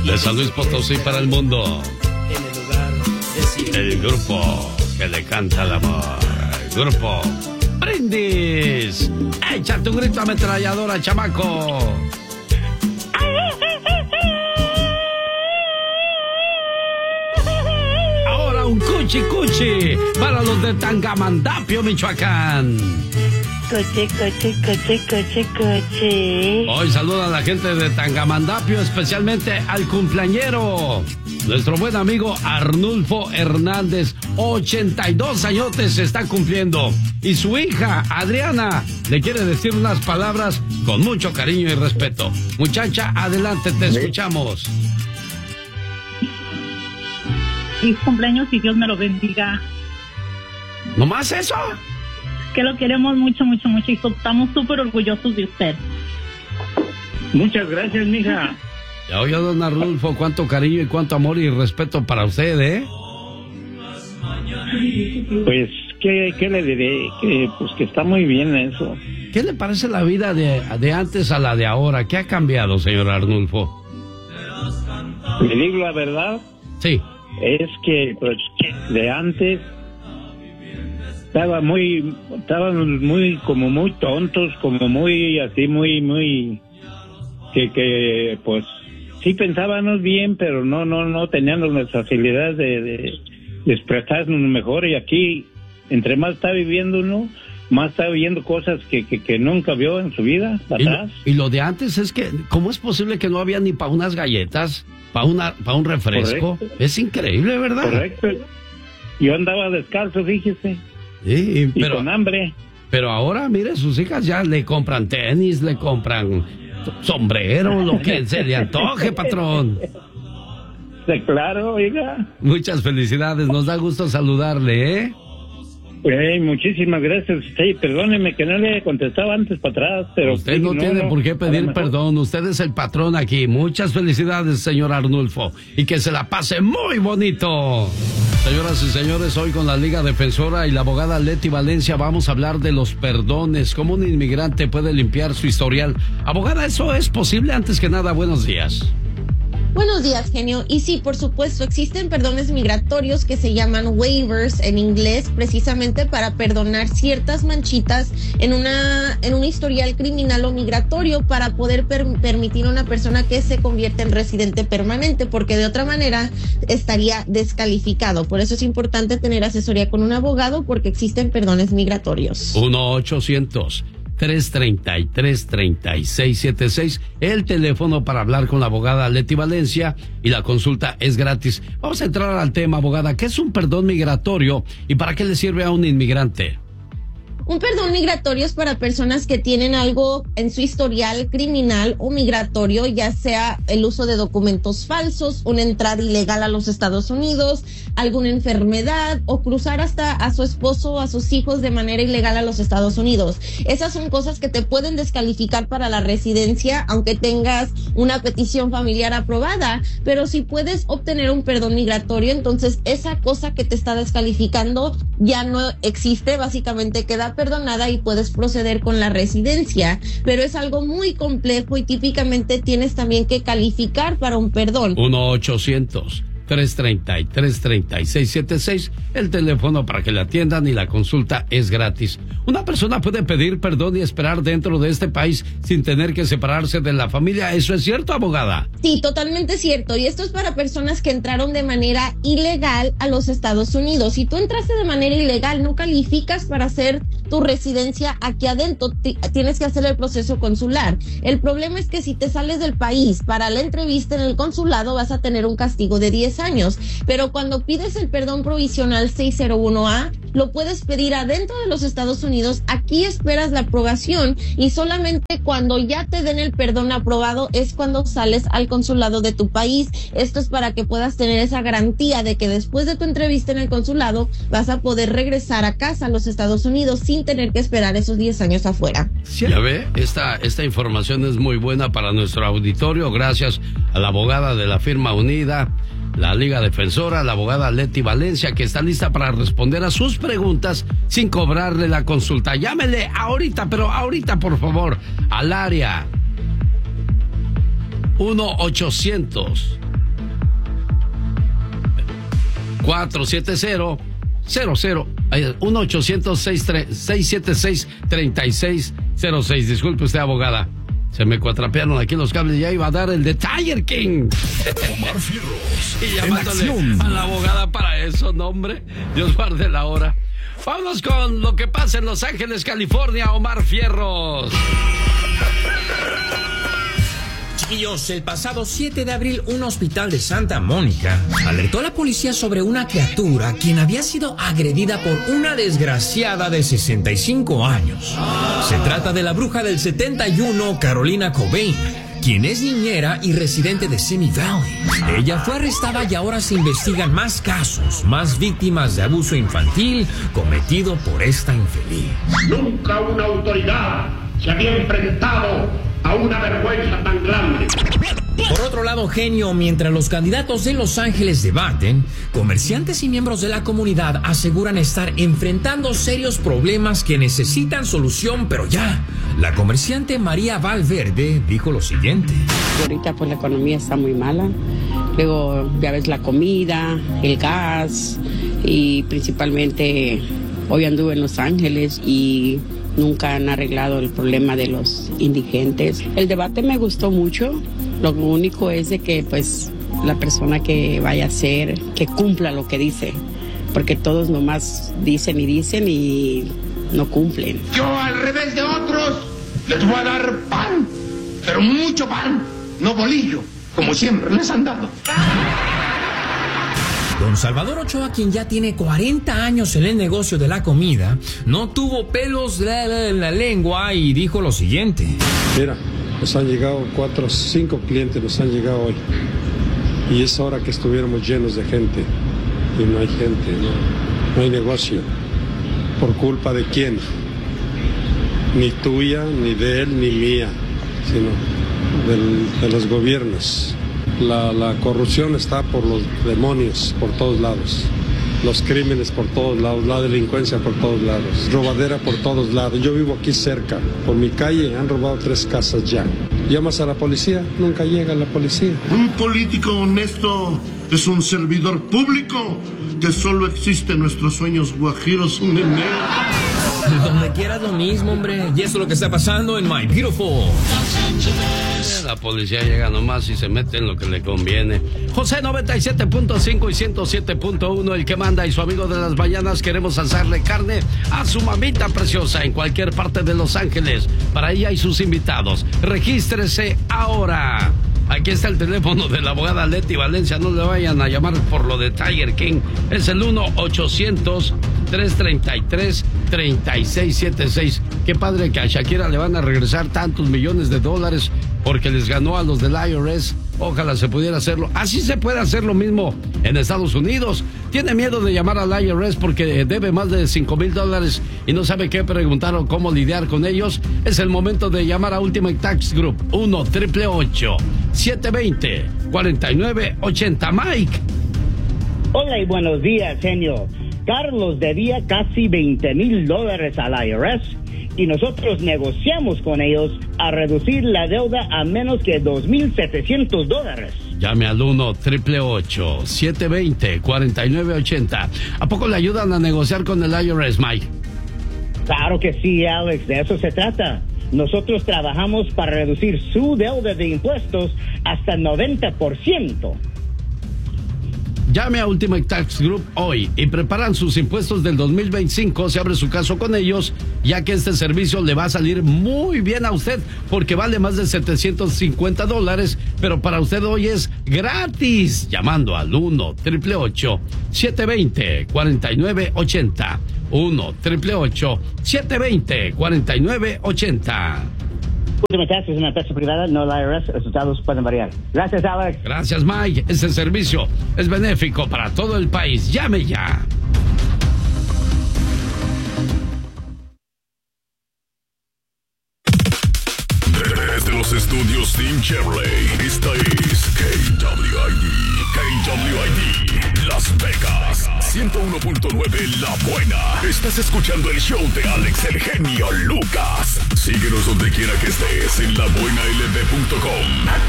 De San Luis Potosí para el mundo. El grupo que le canta el amor. El grupo Brindis. Échate un grito ametralladora, chamaco. Ahora un cuchi cuchi para los de Tangamandapio, Michoacán. Coche, coche, coche, coche, coche. Hoy saluda a la gente de Tangamandapio, especialmente al cumpleañero, nuestro buen amigo Arnulfo Hernández. 82 añotes se está cumpliendo. Y su hija, Adriana, le quiere decir unas palabras con mucho cariño y respeto. Muchacha, adelante, te escuchamos. Feliz cumpleaños y Dios me lo bendiga. ¿No más eso? Que lo queremos mucho, mucho, mucho y estamos súper orgullosos de usted. Muchas gracias, mija. Ya oye, don Arnulfo, cuánto cariño y cuánto amor y respeto para usted, ¿eh? Pues, ¿qué le diré? Pues que está muy bien eso. ¿Qué le parece la vida de antes a la de ahora? ¿Qué ha cambiado, señor Arnulfo? Le digo la verdad. Sí. Es que, pues, de antes estaban muy como muy tontos, como muy así, muy que pues sí pensábamos bien, pero no teníamos la facilidad de expresarnos mejor. Y aquí, entre más está viviendo uno, más está viendo cosas que nunca vio en su vida atrás. Y lo de antes es que, ¿cómo es posible que no había ni para unas galletas, para un refresco? Correcto. Es increíble, ¿verdad? Correcto. Yo andaba descalzo, fíjese. Sí, y con hambre. Pero ahora, mire, sus hijas ya le compran tenis, le compran sombrero, lo que se le antoje, patrón. Sí, claro, oiga. Muchas felicidades, nos da gusto saludarle, ¿eh? Muchísimas gracias. Sí, perdóneme que no le contestaba antes para atrás, pero... Usted no tiene por qué pedir perdón, usted es el patrón aquí. Muchas felicidades, señor Arnulfo, y que se la pase muy bonito. Señoras y señores, hoy con la Liga Defensora y la abogada Leti Valencia vamos a hablar de los perdones, cómo un inmigrante puede limpiar su historial. Abogada, ¿eso es posible? Antes que nada, buenos días. Buenos días, genio. Y sí, por supuesto, existen perdones migratorios que se llaman waivers en inglés, precisamente para perdonar ciertas manchitas en un historial criminal o migratorio para poder permitir a una persona que se convierta en residente permanente, porque de otra manera estaría descalificado. Por eso es importante tener asesoría con un abogado, porque existen perdones migratorios. 1-800-333-3676, el teléfono para hablar con la abogada Leti Valencia, y la consulta es gratis. Vamos a entrar al tema, abogada. ¿Qué es un perdón migratorio y para qué le sirve a un inmigrante? Un perdón migratorio es para personas que tienen algo en su historial criminal o migratorio, ya sea el uso de documentos falsos, una entrada ilegal a los Estados Unidos, alguna enfermedad o cruzar hasta a su esposo o a sus hijos de manera ilegal a los Estados Unidos. Esas son cosas que te pueden descalificar para la residencia, aunque tengas una petición familiar aprobada, pero si puedes obtener un perdón migratorio, entonces esa cosa que te está descalificando ya no existe, básicamente queda perdonada y puedes proceder con la residencia, pero es algo muy complejo y típicamente tienes también que calificar para un perdón. 1-800-333-3676, el teléfono para que le atiendan y la consulta es gratis. ¿Una persona puede pedir perdón y esperar dentro de este país sin tener que separarse de la familia? ¿Eso es cierto, abogada? Sí, totalmente cierto. Y esto es para personas que entraron de manera ilegal a los Estados Unidos. Si tú entraste de manera ilegal, no calificas para hacer tu residencia aquí adentro. Tienes que hacer el proceso consular. El problema es que si te sales del país para la entrevista en el consulado, vas a tener un castigo de 10 años. Pero cuando pides el perdón provisional 601A, lo puedes pedir adentro de los Estados Unidos. Aquí esperas la aprobación y solamente cuando ya te den el perdón aprobado es cuando sales al consulado de tu país. Esto es para que puedas tener esa garantía de que después de tu entrevista en el consulado vas a poder regresar a casa a los Estados Unidos sin tener que esperar esos 10 años afuera. Ya ve, esta información es muy buena para nuestro auditorio, gracias a la abogada de la firma unida, la Liga Defensora, la abogada Leti Valencia, que está lista para responder a sus preguntas sin cobrarle la consulta. Llámele ahorita, pero ahorita, por favor, al área 1-800 1-800-676-3606. Disculpe usted, abogada. Se me cuatrapearon aquí los cables. Ya iba a dar el de Tiger King. Omar Fierros. Y llamándole a la abogada para eso, no, hombre. Dios guarde la hora. Vámonos con lo que pasa en Los Ángeles, California. Omar Fierros. Chiquillos, el pasado 7 de abril, un hospital de Santa Mónica alertó a la policía sobre una criatura quien había sido agredida por una desgraciada de 65 años. Se trata de la bruja del 71, Carolina Cobain, quien es niñera y residente de Simi Valley. Ella fue arrestada y ahora se investigan más casos, más víctimas de abuso infantil cometido por esta infeliz. Nunca una autoridad se había enfrentado a una vergüenza tan grande. Por otro lado, genio, mientras los candidatos de Los Ángeles debaten, comerciantes y miembros de la comunidad aseguran estar enfrentando serios problemas que necesitan solución, pero ya. La comerciante María Valverde dijo lo siguiente. Ahorita pues la economía está muy mala. Luego ya ves la comida, el gas y principalmente hoy anduve en Los Ángeles y nunca han arreglado el problema de los indigentes. El debate me gustó mucho. Lo único es de que pues la persona que vaya a ser, que cumpla lo que dice. Porque todos nomás dicen y no cumplen. Yo, al revés de otros, les voy a dar pan, pero mucho pan, no bolillo, como siempre les han dado. Don Salvador Ochoa, quien ya tiene 40 años en el negocio de la comida, no tuvo pelos en la lengua y dijo lo siguiente. Mira, nos han llegado 4 o 5 clientes, nos han llegado hoy. Y es hora que estuviéramos llenos de gente. Y no hay gente, no hay negocio. ¿Por culpa de quién? Ni tuya, ni de él, ni mía, sino de los gobiernos. La corrupción está por los demonios por todos lados, los crímenes por todos lados, la delincuencia por todos lados, robadera por todos lados. Yo vivo aquí cerca, por mi calle han robado 3 casas ya. Llamas a la policía, nunca llega la policía. Un político honesto es un servidor público que solo existe en nuestros sueños guajiros, un enero. Donde quieras lo mismo, hombre. Y eso es lo que está pasando en My Beautiful. La policía llega nomás y se mete en lo que le conviene. José 97.5 y 107.1, el que manda, y su amigo de las mañanas, queremos asarle carne a su mamita preciosa en cualquier parte de Los Ángeles. Para ella y sus invitados. Regístrese ahora. Aquí está el teléfono de la abogada Leti Valencia. No le vayan a llamar por lo de Tiger King. Es el 1-800-333-3676. Qué padre que a Shakira le van a regresar tantos millones de dólares porque les ganó a los del IRS. Ojalá se pudiera hacerlo. Así se puede hacer lo mismo en Estados Unidos. Tiene miedo de llamar al IRS porque debe más de $5,000 y no sabe qué preguntar o cómo lidiar con ellos. Es el momento de llamar a Ultimate Tax Group. 1-888-720-4980. Mike. Hola y buenos días, genio. Carlos debía casi $20,000 al IRS y nosotros negociamos con ellos a reducir la deuda a menos que $2,700. Llame al 1-888-720-4980. ¿A poco le ayudan a negociar con el IRS, Mike? Claro que sí, Alex, de eso se trata. Nosotros trabajamos para reducir su deuda de impuestos hasta 90%. Llame a Ultimate Tax Group hoy y preparan sus impuestos del 2025. Se abre su caso con ellos, ya que este servicio le va a salir muy bien a usted porque vale más de $750, pero para usted hoy es gratis. Llamando al 1-888-720-4980. 1-888-720-4980. Ultimate Tax es una empresa privada, no la IRS. Resultados pueden variar. Gracias, Alex. Gracias, Mike. Este servicio es benéfico para todo el país. Llame ya. Desde los estudios Team Chevrolet, esta es KWID, Las Vegas, 101.9 La Buena. Estás escuchando el show de Alex el genio Lucas. Síguenos donde quiera que estés en labuenalb.com.